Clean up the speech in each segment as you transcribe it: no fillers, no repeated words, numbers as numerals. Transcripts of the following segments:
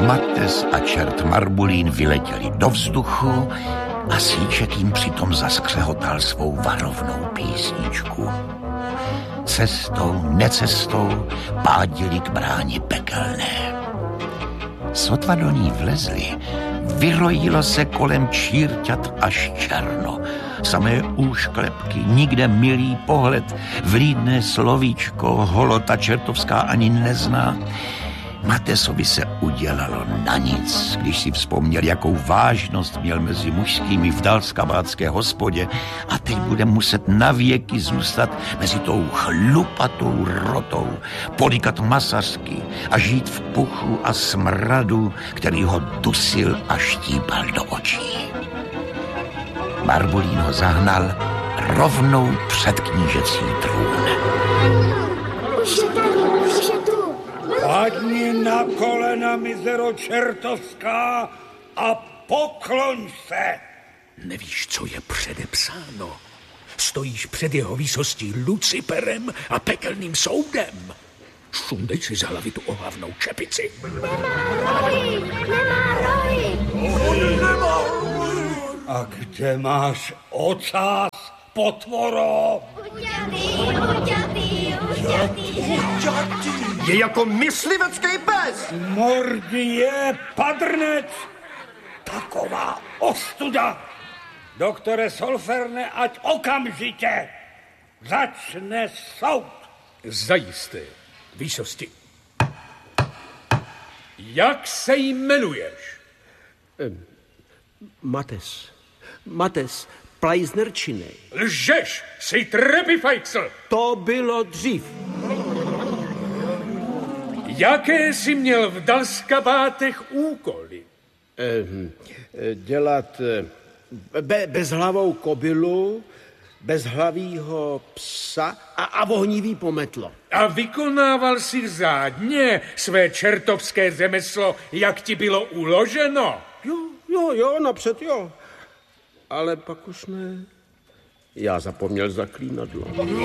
Mates a čert Marbulín vyletěli do vzduchu a Síček jim přitom zaskřehotal svou varovnou písničku. Cestou, necestou pádili k bráně pekelné. Sotva do ní vlezli, vyrojilo se kolem čírťat až černo. Samé úšklepky, nikde milý pohled, vlídné slovíčko, holota čertovská ani nezná. Matesovi se udělalo na nic, když si vzpomněl, jakou vážnost měl mezi mužskými v dalskabátské hospodě a teď bude muset navěky zůstat mezi tou chlupatou rotou, podíkat masařky a žít v puchu a smradu, který ho dusil a štípal do očí. Marbulín ho zahnal rovnou před knížecí trůn. Padni na kolena, mizero čertovská, a pokloň se. Nevíš, co je předepsáno. Stojíš před jeho výsostí Luciferem a pekelným soudem. Sundej si z hlavy tu ohlavnou čepici. Nemá rohy. A kde máš ocás, potvoro? Uťatý. Je jako myslivecký pes. Mordie, padrnec. Taková ostuda. Doktore Solferne, ať okamžitě začne soud. Zajisté, výsosti. Jak se jmenuješ? Mates, Plajznerčinej. Lžeš, jsi Trepifajksl. To bylo dřív. Jaké jsi měl v dalskabátech úkoly? Dělat bezhlavou kobylu, bezhlavýho psa a ohnivý pometlo. A vykonával si řádně své čertovské řemeslo, jak ti bylo uloženo? Jo, napřed jo. Ale pak už ne. Já zapomněl zaklínadlo.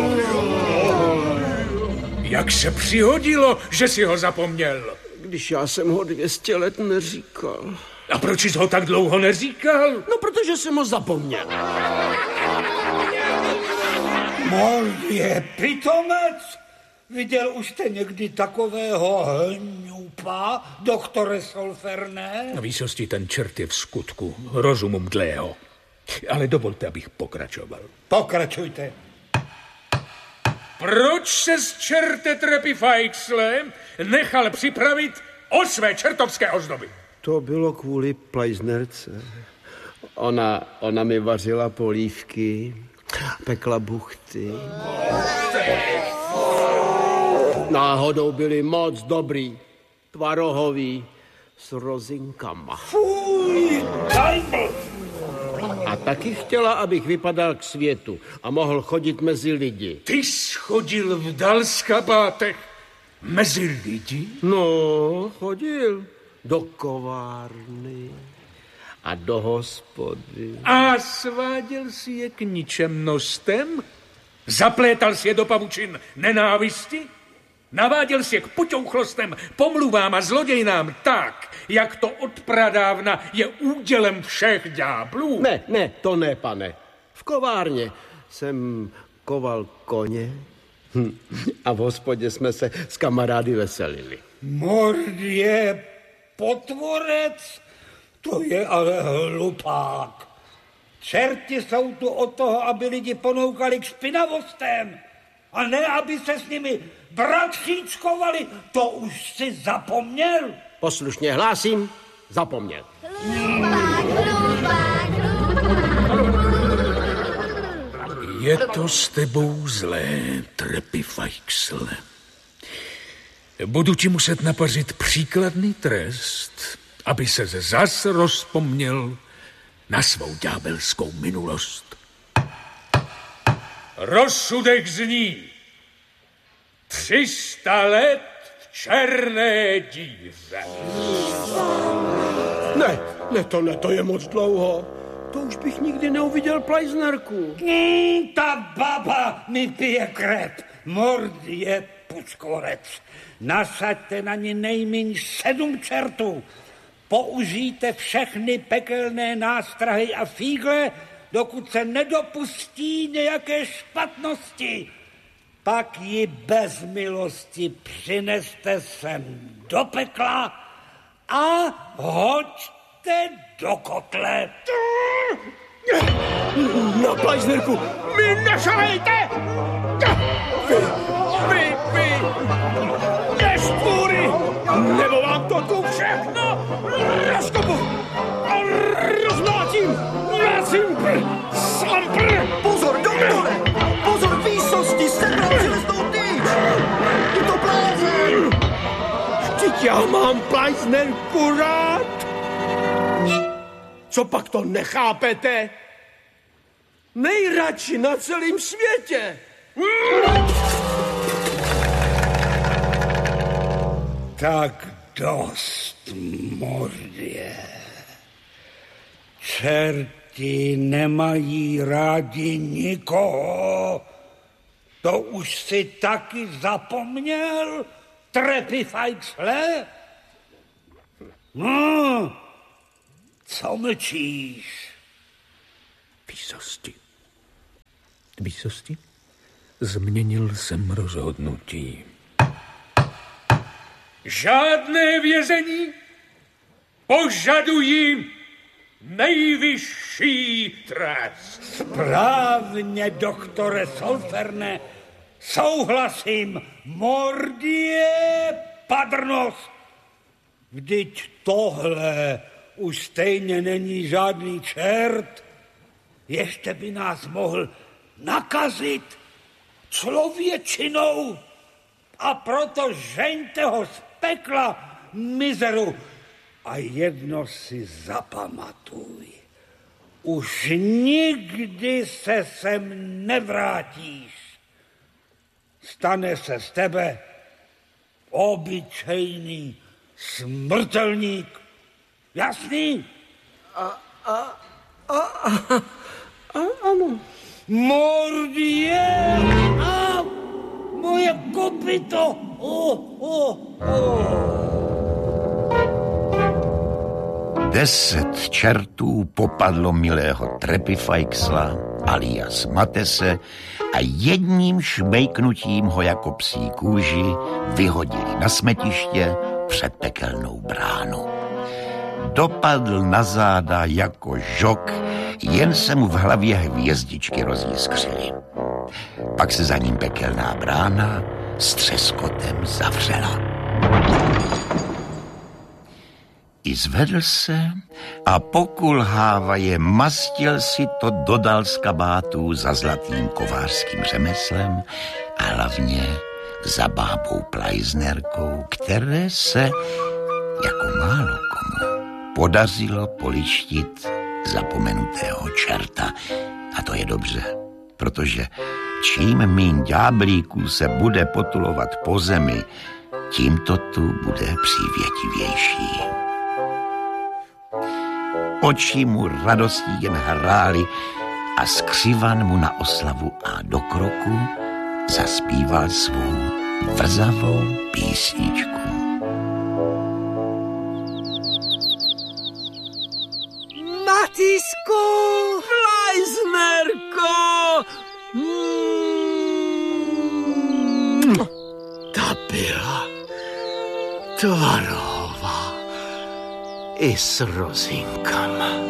Jak se přihodilo, že jsi ho zapomněl? Když já jsem ho 200 let neříkal. A proč jsi ho tak dlouho neříkal? No, protože jsem ho zapomněl. Mordie, pitomec. Viděl už jste někdy takového hňupa, doktore Solferne? Na výsosti ten čert je v skutku rozumu mdlého. Ale dovolte, abych pokračoval. Pokračujte. Proč se z čerte Trepifajksle nechal připravit o své čertovské ozdoby? To bylo kvůli Plajznerce. Ona mi vařila polívky, pekla buchty. Náhodou byly moc dobrý, tvarohový, s rozinkama. Fuj, kajbl! A taky chtěla, abych vypadal k světu a mohl chodit mezi lidi. Ty jsi chodil v dalskabátech mezi lidi? No, chodil do kovárny a do hospody. A sváděl si je k ničemnostem? Zaplétal si je do pavučin nenávisti? Naváděl si je k poťouchlostem, pomluvám a zlodějnám tak, jak to od pradávna je údělem všech ďáblů? Ne, to ne, pane. V kovárně jsem koval koně a v hospodě jsme se s kamarády veselili. Mordie, potvorec, to je ale hlupák. Čerti jsou tu od toho, aby lidi ponoukali k špinavostem. A ne, aby se s nimi bratříčkovali. To už si zapomněl? Poslušně hlásím, zapomněl. Je to s tebou zlé, Trepifajksle. Budu ti muset napařit příkladný trest, aby se zas rozpomněl na svou ďábelskou minulost. Rozsudek zní 300 let v černé díře. Ne, to je moc dlouho. To už bych nikdy neuviděl Plajznerku. Ta baba mi pije krev. Mordie, pučkorec. Nasaďte na ně nejméně 7 čertů. Použijte všechny pekelné nástrahy a fígle, dokud se nedopustí nějaké špatnosti. Pak ji bez milosti přineste sem do pekla a hoďte do kotle. Na plajznerku, mi nešahejte! Vy, neštvůry! Nebo vám to tu všechno rozkopu a rozmlátím! Sampr! Pozor, doktore! Pozor, výsosti, sebral železnou tyč! Je to blázen! Vždyť já mám plajznerku rád! Co pak to nechápete? Nejradši na celém světě! Tak dost, Mordie. Čerti nemají rádi nikoho. To už si taky zapomněl, Trepifajksle? No, co mlčíš? Výsosti? Změnil jsem rozhodnutí. Žádné vězení, požaduji nejvyšší trest. Správně, doktore Solferne, souhlasím, Mordie padrnost. Vždyť tohle už stejně není žádný čert. Ještě by nás mohl nakazit člověčinou. A proto žeňte ho z pekla, mizeru. A jedno si zapamatuj. Už nikdy se sem nevrátíš. Stane se z tebe obyčejný smrtelník. Jasný? Ano. Mordie! A moje kopyto! Deset čertů popadlo milého Trepifajksla alias Matese a jedním šmejknutím ho jako psí kůži vyhodili na smetiště před pekelnou bránu. Dopadl na záda jako žok, jen se mu v hlavě hvězdičky rozjiskřily. Pak se za ním pekelná brána s třeskotem zavřela. I zvedl se a pokulhávaje mastil si to dodal z kabátu za zlatým kovářským řemeslem a hlavně za bábou Plajznerkou, které se, jako málo komu, podařilo polištit zapomenutého čerta. A to je dobře, protože čím míň ďáblíků se bude potulovat po zemi, tím to tu bude přívětivější. Oči mu radostí jen hrály a skřivan mu na oslavu a do kroku zaspíval svou vrzavou písničku. Matisku! Plajznerko! Ta byla tvarová i s rozinkama.